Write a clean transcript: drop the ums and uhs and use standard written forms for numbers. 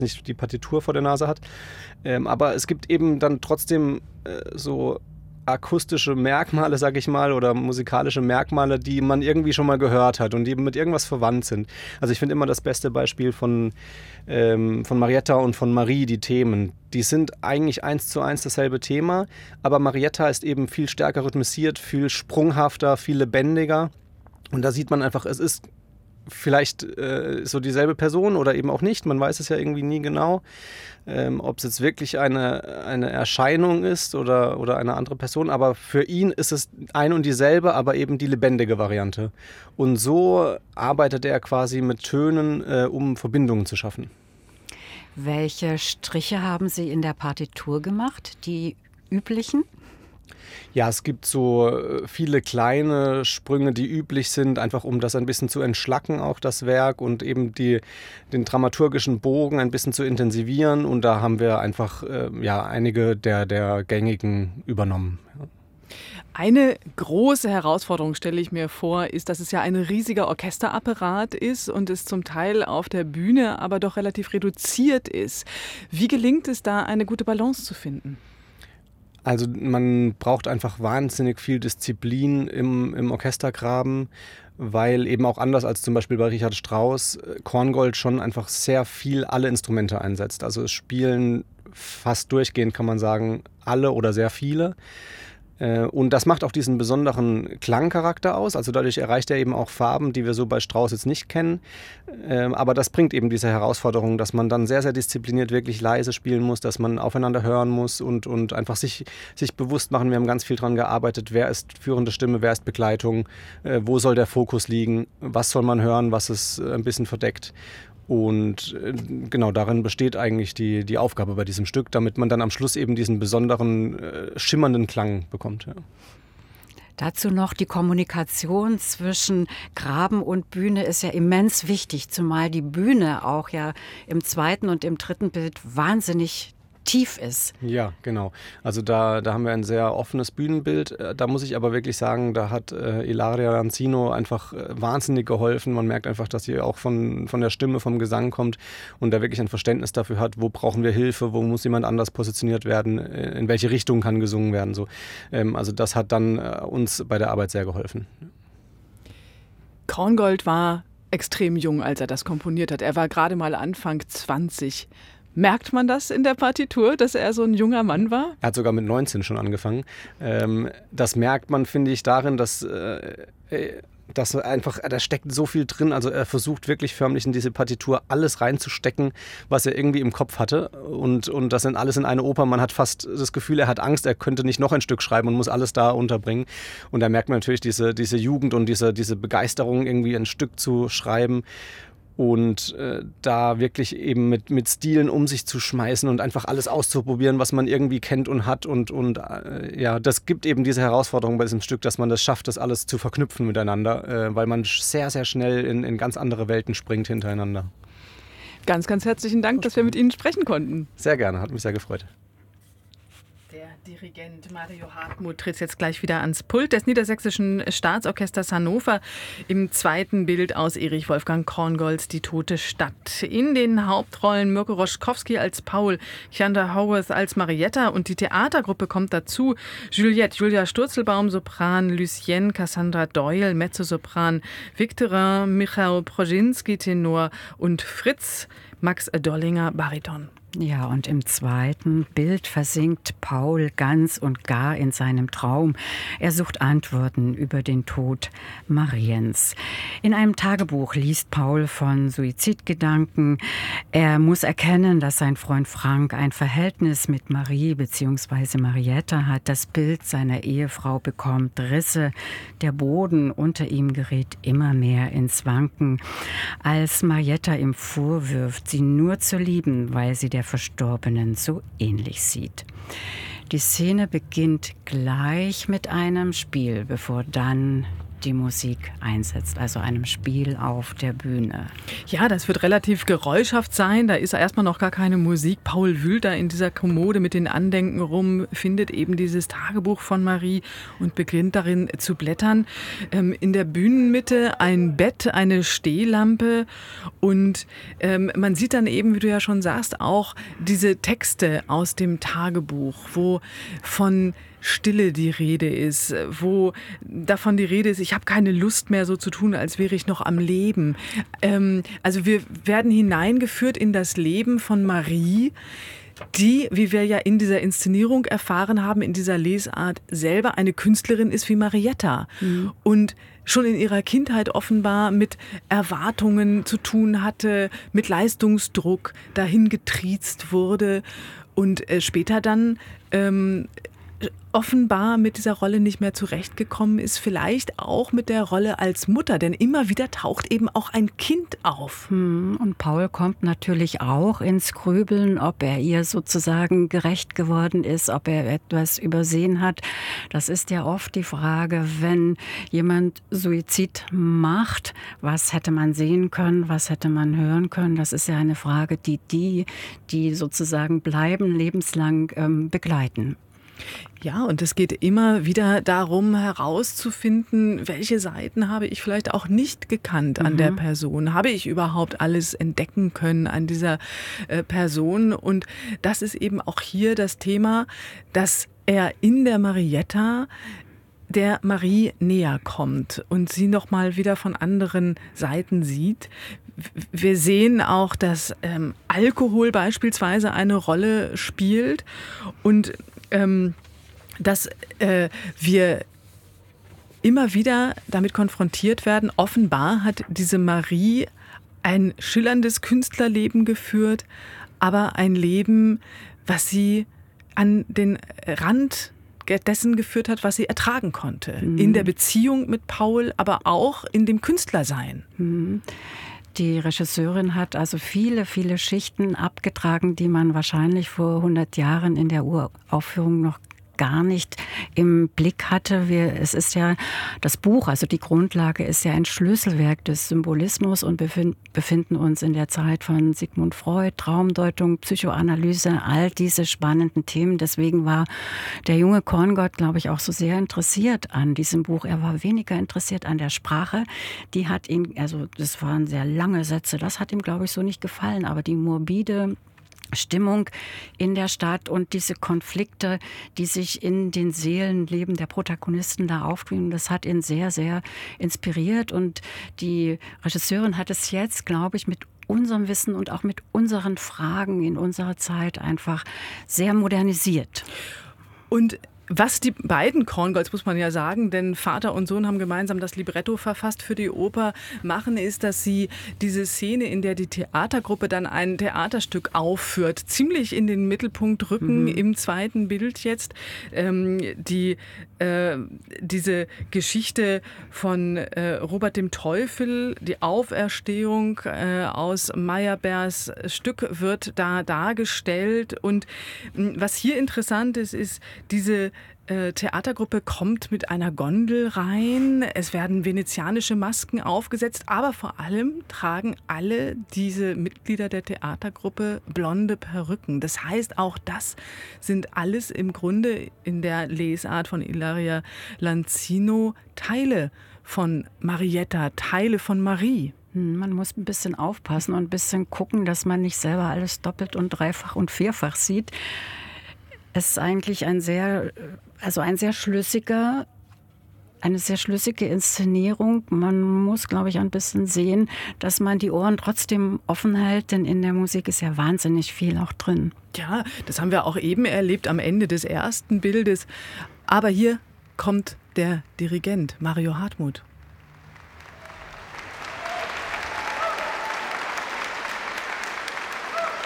nicht die Partitur vor der Nase hat. Aber es gibt eben dann trotzdem so akustische Merkmale, sag ich mal, oder musikalische Merkmale, die man irgendwie schon mal gehört hat und die mit irgendwas verwandt sind. Also ich finde immer das beste Beispiel von Marietta und von Marie, die Themen. Die sind eigentlich 1:1 dasselbe Thema, aber Marietta ist eben viel stärker rhythmisiert, viel sprunghafter, viel lebendiger. Und da sieht man einfach, es ist vielleicht so dieselbe Person oder eben auch nicht. Man weiß es ja irgendwie nie genau, ob es jetzt wirklich eine Erscheinung ist oder eine andere Person. Aber für ihn ist es ein und dieselbe, aber eben die lebendige Variante. Und so arbeitet er quasi mit Tönen, um Verbindungen zu schaffen. Welche Striche haben Sie in der Partitur gemacht, die üblichen? Ja, es gibt so viele kleine Sprünge, die üblich sind, einfach um das ein bisschen zu entschlacken, auch das Werk, und eben den dramaturgischen Bogen ein bisschen zu intensivieren. Und da haben wir einfach einige der gängigen übernommen. Eine große Herausforderung, stelle ich mir vor, ist, dass es ja ein riesiger Orchesterapparat ist und es zum Teil auf der Bühne aber doch relativ reduziert ist. Wie gelingt es da, eine gute Balance zu finden? Also man braucht einfach wahnsinnig viel Disziplin im Orchestergraben, weil eben auch anders als zum Beispiel bei Richard Strauss Korngold schon einfach sehr viel alle Instrumente einsetzt. Also es spielen fast durchgehend, kann man sagen, alle oder sehr viele. Und das macht auch diesen besonderen Klangcharakter aus. Also dadurch erreicht er eben auch Farben, die wir so bei Strauss jetzt nicht kennen. Aber das bringt eben diese Herausforderung, dass man dann sehr, sehr diszipliniert wirklich leise spielen muss, dass man aufeinander hören muss und einfach sich bewusst machen. Wir haben ganz viel dran gearbeitet. Wer ist führende Stimme, wer ist Begleitung? Wo soll der Fokus liegen? Was soll man hören, was es ein bisschen verdeckt? Und genau darin besteht eigentlich die Aufgabe bei diesem Stück, damit man dann am Schluss eben diesen besonderen, schimmernden Klang bekommt. Ja. Dazu noch die Kommunikation zwischen Graben und Bühne ist ja immens wichtig, zumal die Bühne auch ja im zweiten und im dritten Bild wahnsinnig tief ist. Ja, genau. Also da haben wir ein sehr offenes Bühnenbild. Da muss ich aber wirklich sagen, da hat Ilaria Lanzino einfach wahnsinnig geholfen. Man merkt einfach, dass sie auch von der Stimme, vom Gesang kommt und da wirklich ein Verständnis dafür hat, wo brauchen wir Hilfe, wo muss jemand anders positioniert werden, in welche Richtung kann gesungen werden. So. Also das hat dann uns bei der Arbeit sehr geholfen. Korngold war extrem jung, als er das komponiert hat. Er war gerade mal Anfang 20. Merkt man das in der Partitur, dass er so ein junger Mann war? Er hat sogar mit 19 schon angefangen. Das merkt man, finde ich, darin, dass einfach, da steckt so viel drin. Also er versucht wirklich förmlich in diese Partitur alles reinzustecken, was er irgendwie im Kopf hatte. Und das sind alles in eine Oper. Man hat fast das Gefühl, er hat Angst, er könnte nicht noch ein Stück schreiben und muss alles da unterbringen. Und da merkt man natürlich diese Jugend und diese Begeisterung, irgendwie ein Stück zu schreiben. Und da wirklich eben mit Stilen um sich zu schmeißen und einfach alles auszuprobieren, was man irgendwie kennt und hat. Und das gibt eben diese Herausforderung bei diesem Stück, dass man das schafft, das alles zu verknüpfen miteinander, weil man sehr, sehr schnell in ganz andere Welten springt hintereinander. Ganz, ganz herzlichen Dank, dass wir mit Ihnen sprechen konnten. Sehr gerne, hat mich sehr gefreut. Der Dirigent Mario Hartmuth tritt jetzt gleich wieder ans Pult des Niedersächsischen Staatsorchesters Hannover im zweiten Bild aus Erich Wolfgang Korngolds Die tote Stadt. In den Hauptrollen Mirko Roschkowski als Paul, Chanda Howarth als Marietta und die Theatergruppe kommt dazu. Juliette, Julia Sturzelbaum, Sopran, Lucienne, Cassandra Doyle, Mezzosopran, Victorin, Michael Prozinski, Tenor und Fritz, Max Dollinger, Bariton. Ja, und im zweiten Bild versinkt Paul ganz und gar in seinem Traum. Er sucht Antworten über den Tod Mariens. In einem Tagebuch liest Paul von Suizidgedanken. Er muss erkennen, dass sein Freund Frank ein Verhältnis mit Marie bzw. Marietta hat. Das Bild seiner Ehefrau bekommt Risse. Der Boden unter ihm gerät immer mehr ins Wanken. Als Marietta ihm vorwirft, sie nur zu lieben, weil sie der Verstorbenen so ähnlich sieht. Die Szene beginnt gleich mit einem Spiel, bevor dann die Musik einsetzt, also einem Spiel auf der Bühne. Ja, das wird relativ geräuschhaft sein. Da ist erstmal noch gar keine Musik. Paul wühlt da in dieser Kommode mit den Andenken rum, findet eben dieses Tagebuch von Marie und beginnt darin zu blättern. In der Bühnenmitte ein Bett, eine Stehlampe und man sieht dann eben, wie du ja schon sagst, auch diese Texte aus dem Tagebuch, wo von Stille die Rede ist, wo davon die Rede ist, ich habe keine Lust mehr so zu tun, als wäre ich noch am Leben. Also wir werden hineingeführt in das Leben von Marie, die, wie wir ja in dieser Inszenierung erfahren haben, in dieser Lesart selber eine Künstlerin ist wie Marietta. Und schon in ihrer Kindheit offenbar mit Erwartungen zu tun hatte, mit Leistungsdruck dahin getriezt wurde und später dann offenbar mit dieser Rolle nicht mehr zurechtgekommen ist, vielleicht auch mit der Rolle als Mutter, denn immer wieder taucht eben auch ein Kind auf. Und Paul kommt natürlich auch ins Grübeln, ob er ihr sozusagen gerecht geworden ist, ob er etwas übersehen hat. Das ist ja oft die Frage, wenn jemand Suizid macht, was hätte man sehen können, was hätte man hören können? Das ist ja eine Frage, die sozusagen bleiben, lebenslang begleiten. Ja, und es geht immer wieder darum, herauszufinden, welche Seiten habe ich vielleicht auch nicht gekannt an der Person. Habe ich überhaupt alles entdecken können an dieser Person? Und das ist eben auch hier das Thema, dass er in der Marietta der Marie näher kommt und sie noch mal wieder von anderen Seiten sieht. Wir sehen auch, dass Alkohol beispielsweise eine Rolle spielt und dass wir immer wieder damit konfrontiert werden. Offenbar hat diese Marie ein schillerndes Künstlerleben geführt, aber ein Leben, was sie an den Rand dessen geführt hat, was sie ertragen konnte. In der Beziehung mit Paul, aber auch in dem Künstlersein. Die Regisseurin hat also viele, viele Schichten abgetragen, die man wahrscheinlich vor 100 Jahren in der Uraufführung noch gar nicht im Blick hatte. Es ist ja das Buch, also die Grundlage ist ja ein Schlüsselwerk des Symbolismus und befinden uns in der Zeit von Sigmund Freud, Traumdeutung, Psychoanalyse, all diese spannenden Themen. Deswegen war der junge Korngold, glaube ich, auch so sehr interessiert an diesem Buch. Er war weniger interessiert an der Sprache. Die hat ihn, also das waren sehr lange Sätze, das hat ihm, glaube ich, so nicht gefallen, aber die morbide Stimmung in der Stadt und diese Konflikte, die sich in den Seelenleben der Protagonisten da auftun, das hat ihn sehr, sehr inspiriert. Und die Regisseurin hat es jetzt, glaube ich, mit unserem Wissen und auch mit unseren Fragen in unserer Zeit einfach sehr modernisiert. Und was die beiden Korngolds, muss man ja sagen, denn Vater und Sohn haben gemeinsam das Libretto verfasst für die Oper, machen, ist, dass sie diese Szene, in der die Theatergruppe dann ein Theaterstück aufführt, ziemlich in den Mittelpunkt rücken im zweiten Bild jetzt. Diese Geschichte von Robert dem Teufel, die Auferstehung aus Meyerbeers Stück wird da dargestellt. Und was hier interessant ist, ist diese Theatergruppe kommt mit einer Gondel rein, es werden venezianische Masken aufgesetzt, aber vor allem tragen alle diese Mitglieder der Theatergruppe blonde Perücken. Das heißt, auch das sind alles im Grunde in der Lesart von Ilaria Lanzino Teile von Marietta, Teile von Marie. Man muss ein bisschen aufpassen und ein bisschen gucken, dass man nicht selber alles doppelt und dreifach und vierfach sieht. Es ist eigentlich eine sehr schlüssige Inszenierung. Man muss, glaube ich, ein bisschen sehen, dass man die Ohren trotzdem offen hält, denn in der Musik ist ja wahnsinnig viel auch drin. Ja, das haben wir auch eben erlebt am Ende des ersten Bildes. Aber hier kommt der Dirigent Mario Hartmuth.